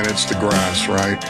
It's the grass, right?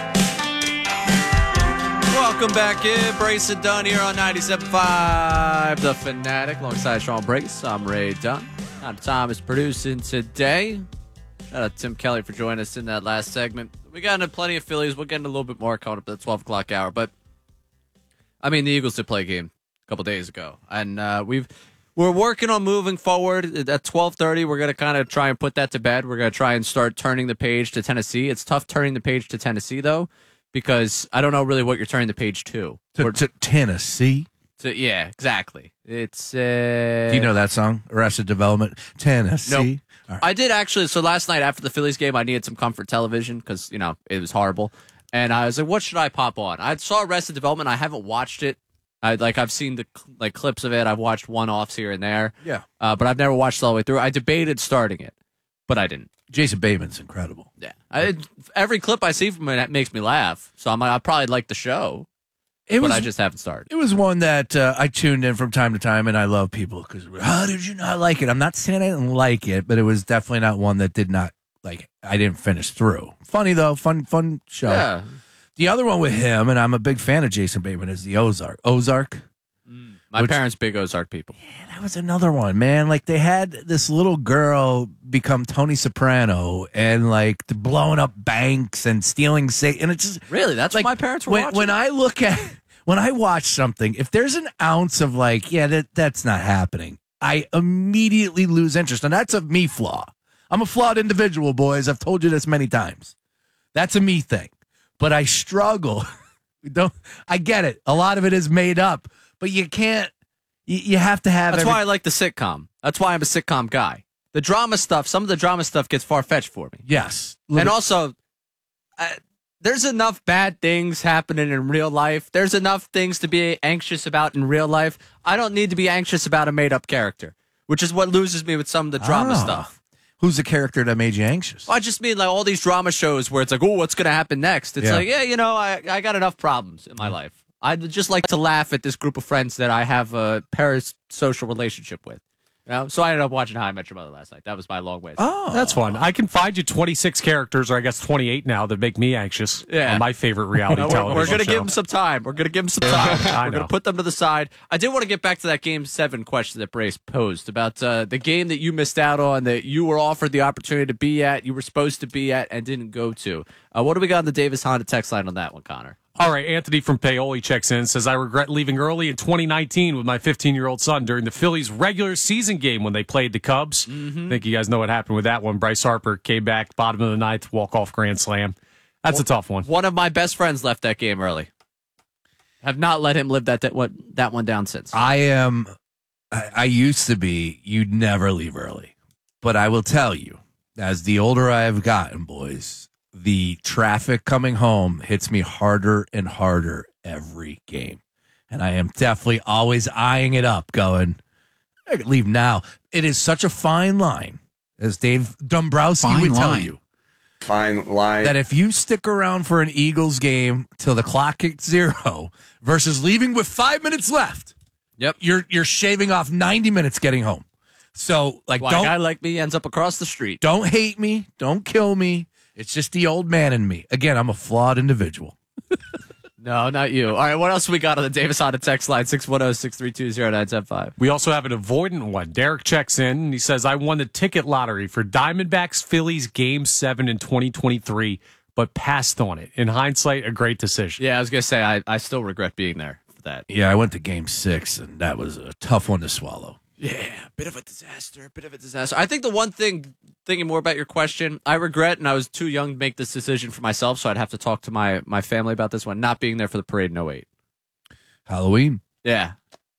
Welcome back in. Brace and Dunn here on 97.5 The Fanatic. Alongside Sean Brace, I'm Ray Dunn. Tom is producing today. Shout out to Tim Kelly for joining us in that last segment. We got into plenty of Phillies. We'll get into a little bit more coming up at the 12 o'clock hour. But, I mean, the Eagles did play a game a couple days ago. And we're working on moving forward. At 12:30, we're going to kind of try and put that to bed. We're going to try and start turning the page to Tennessee. It's tough turning the page to Tennessee, though, because I don't know really what you're turning the page to. To Tennessee? Yeah, exactly. It's Do you know that song? Arrested Development? Tennessee? Nope. Right. I did actually. So last night after the Phillies game, I needed some comfort television because, it was horrible. And I was like, what should I pop on? I saw Arrested Development. I haven't watched it. I've seen the clips of it. I've watched one-offs here and there. Yeah. But I've never watched it all the way through. I debated starting it, but I didn't. Jason Bateman's incredible. Yeah. Every clip I see from it makes me laugh. So I probably like the show. But I just haven't started. It was one that I tuned in from time to time, and I love people because, how did you not like it? I'm not saying I didn't like it, but it was definitely not one that did not, I didn't finish through. Funny, though. Fun show. Yeah. The other one with him, and I'm a big fan of Jason Bateman, is the Ozark. My parents, big Ozark people. Yeah, that was another one, man. They had this little girl become Tony Soprano and, blowing up banks and stealing, and it's just... Really? That's what my parents were watching? When I watch something, if there's an ounce of that's not happening, I immediately lose interest. And that's a me flaw. I'm a flawed individual, boys. I've told you this many times. That's a me thing. But I struggle. I get it. A lot of it is made up, but you can't, you have to have. That's why I like the sitcom. That's why I'm a sitcom guy. The drama stuff, some of the drama stuff gets far-fetched for me. Yes. And also, there's enough bad things happening in real life. There's enough things to be anxious about in real life. I don't need to be anxious about a made-up character, which is what loses me with some of the drama stuff. Who's the character that made you anxious? Well, I just mean all these drama shows where it's what's going to happen next? It's I got enough problems in my life. I'd just like to laugh at this group of friends that I have a parasocial relationship with. So I ended up watching How I Met Your Mother last night. That was my long way. Oh, that's fun. I can find you 26 characters, or I guess 28 now, that make me anxious. Yeah. On my favorite reality television We're going to show. give them some time. We're going to put them to the side. I did want to get back to that Game 7 question that Brace posed about the game that you missed out on, that you were offered the opportunity to be at, you were supposed to be at, and didn't go to. What do we got on the Davis Honda text line on that one, Connor? All right, Anthony from Paoli checks in, says, I regret leaving early in 2019 with my 15-year-old son during the Phillies' regular season game when they played the Cubs. I think you guys know what happened with that one. Bryce Harper came back, bottom of the ninth, walk-off grand slam. That's a tough one. One of my best friends left that game early. Have not let him live that one down since. I used to be, you'd never leave early. But I will tell you, as the older I have gotten, boys, the traffic coming home hits me harder and harder every game. And I am definitely always eyeing it up, going, I could leave now. It is such a fine line, as Dave Dombrowski would tell you. Fine line. That if you stick around for an Eagles game till the clock hits 0 versus leaving with 5 minutes left, yep, you're shaving off 90 minutes getting home. So, a guy like me ends up across the street. Don't hate me. Don't kill me. It's just the old man in me. Again, I'm a flawed individual. No, not you. All right, what else we got on the Davis Honda text line, 610-632-0975? We also have an avoidant one. Derek checks in, and he says, I won the ticket lottery for Diamondbacks Phillies Game 7 in 2023, but passed on it. In hindsight, a great decision. Yeah, I was going to say, I still regret being there for that. Yeah, I went to Game 6, and that was a tough one to swallow. Yeah, bit of a disaster. I think the one thing, thinking more about your question, I regret, and I was too young to make this decision for myself, so I'd have to talk to my family about this one, not being there for the parade in 08. Halloween? Yeah.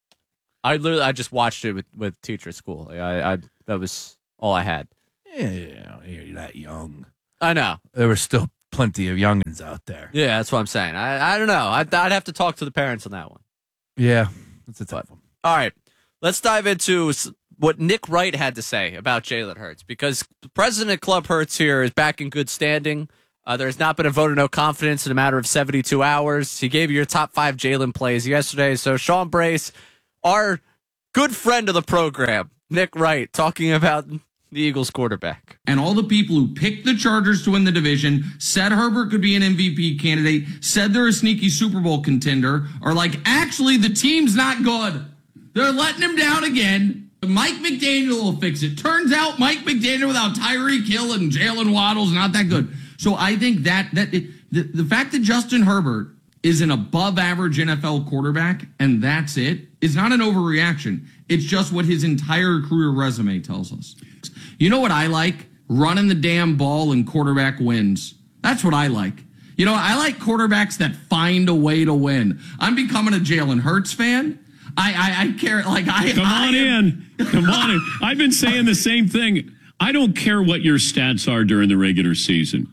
I just watched it with teacher at school. I that was all I had. Yeah, you're that young. I know. There were still plenty of youngins out there. Yeah, that's what I'm saying. I don't know. I'd have to talk to the parents on that one. Yeah, that's a tough one. All right. Let's dive into what Nick Wright had to say about Jalen Hurts, because the president of Club Hurts here is back in good standing. There has not been a vote of no confidence in a matter of 72 hours. He gave you your top 5 Jalen plays yesterday. So Sean Brace, our good friend of the program, Nick Wright, talking about the Eagles quarterback. And all the people who picked the Chargers to win the division, said Herbert could be an MVP candidate, said they're a sneaky Super Bowl contender, are like, actually, the team's not good. They're letting him down again. Mike McDaniel will fix it. Turns out Mike McDaniel without Tyreek Hill and Jalen Waddle's not that good. So I think the fact that Justin Herbert is an above-average NFL quarterback, and that's it, is not an overreaction. It's just what his entire career resume tells us. You know what I like? Running the damn ball and quarterback wins. That's what I like. You know, I like quarterbacks that find a way to win. I'm becoming a Jalen Hurts fan. I care. Like Come on in. I've been saying the same thing. I don't care what your stats are during the regular season.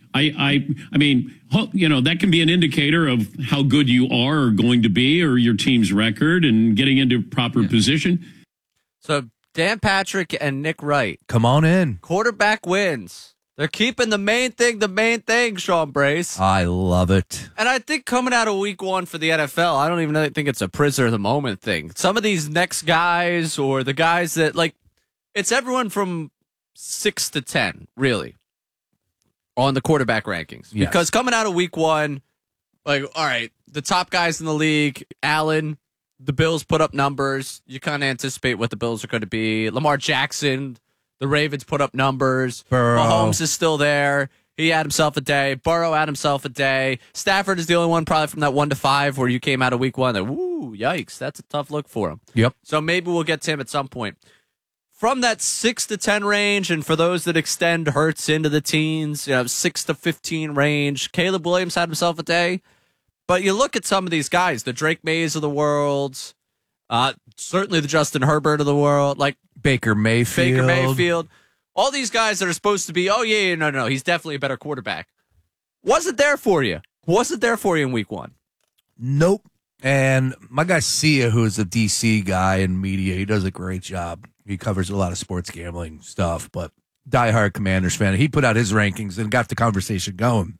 I mean, you know, that can be an indicator of how good you are or going to be, or your team's record and getting into proper position. So Dan Patrick and Nick Wright, Come on in. quarterback wins. They're keeping the main thing, Sean Brace. I love it. And I think coming out of week 1 for the NFL, I don't even think it's a prisoner of the moment thing. Some of these next guys, or the guys that, like, it's everyone from 6 to 10, really, on the quarterback rankings. Yes. Because coming out of week 1, like, all right, the top guys in the league, Allen, the Bills put up numbers. You kind of anticipate what the Bills are going to be. Lamar Jackson, the Ravens put up numbers. Burrow. Mahomes is still there. He had himself a day. Burrow had himself a day. Stafford is the only one probably from that 1 to 5 where you came out of week 1 that, woo, yikes, that's a tough look for him. Yep. So maybe we'll get to him at some point. From that 6 to 10 range, and for those that extend Hurts into the teens, 6 to 15 range, Caleb Williams had himself a day. But you look at some of these guys, the Drake Mays of the world, certainly the Justin Herbert of the world, like Baker Mayfield. all these guys that are supposed to be, no, he's definitely a better quarterback. Wasn't there for you. Wasn't there for you in week 1. Nope. And my guy Sia, who is a DC guy in media, he does a great job. He covers a lot of sports gambling stuff, but diehard Commanders fan. He put out his rankings and got the conversation going.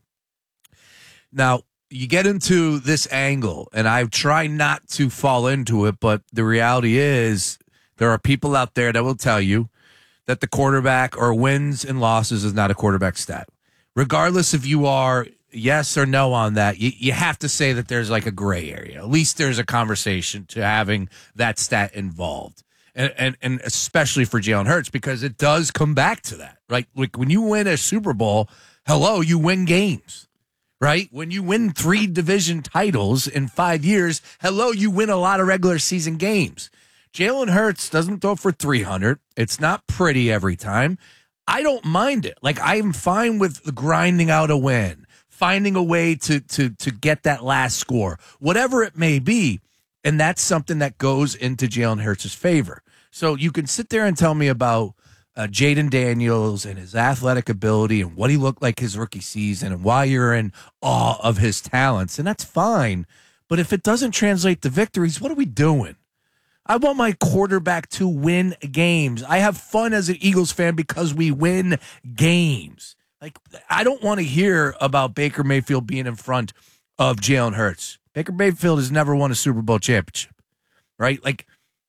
Now, you get into this angle, and I try not to fall into it, but the reality is there are people out there that will tell you that the quarterback or wins and losses is not a quarterback stat. Regardless if you are yes or no on that, you have to say that there's like a gray area. At least there's a conversation to having that stat involved. And especially for Jalen Hurts, because it does come back to that. Right? Like when you win a Super Bowl, you win games. Right? When you win 3 division titles in 5 years, you win a lot of regular season games. Jalen Hurts doesn't throw for 300. It's not pretty every time. I don't mind it. Like, I'm fine with grinding out a win, finding a way to get that last score, whatever it may be. And that's something that goes into Jalen Hurts' favor. So you can sit there and tell me about Jaden Daniels and his athletic ability and what he looked like his rookie season and why you're in awe of his talents. And that's fine. But if it doesn't translate to victories, what are we doing? I want my quarterback to win games. I have fun as an Eagles fan because we win games. Like, I don't want to hear about Baker Mayfield being in front of Jalen Hurts. Baker Mayfield has never won a Super Bowl championship, right? Like,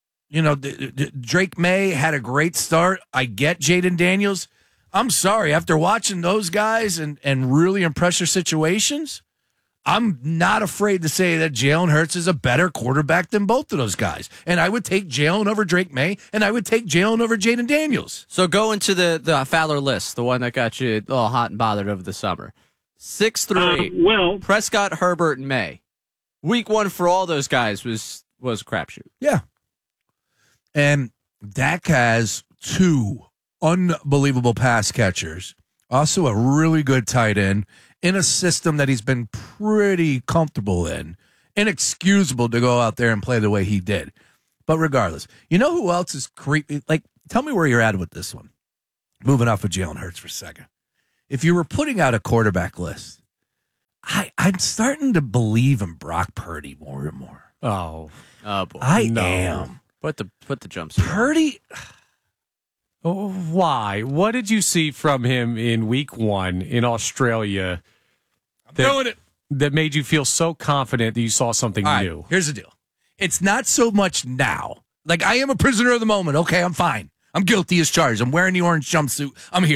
Drake May had a great start. I get Jaden Daniels. I'm sorry. After watching those guys and really in pressure situations, I'm not afraid to say that Jalen Hurts is a better quarterback than both of those guys. And I would take Jalen over Drake May, and I would take Jalen over Jaden Daniels. So go into the Fowler list, the one that got you all hot and bothered over the summer. 6 through 8. Prescott, Herbert, and May. Week 1 for all those guys was a crapshoot. Yeah. And Dak has 2 unbelievable pass catchers, also a really good tight end in a system that he's been pretty comfortable in. Inexcusable to go out there and play the way he did. But regardless, you know who else is creepy? Like, tell me where you're at with this one. Moving off of Jalen Hurts for a second. If you were putting out a quarterback list, I'm starting to believe in Brock Purdy more and more. Oh boy. I am. Put the jumpsuit on. Purdy. Oh, why? What did you see from him in week 1 in Australia that made you feel so confident that you saw something All new? right, here's the deal. It's not so much now. Like, I am a prisoner of the moment. Okay, I'm fine. I'm guilty as charged. I'm wearing the orange jumpsuit. I'm here.